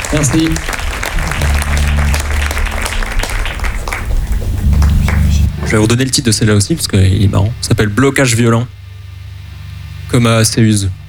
Merci. Je vais vous donner le titre de celle-là aussi, parce qu'il est marrant. Ça s'appelle Blocage violent, comme à Céuse.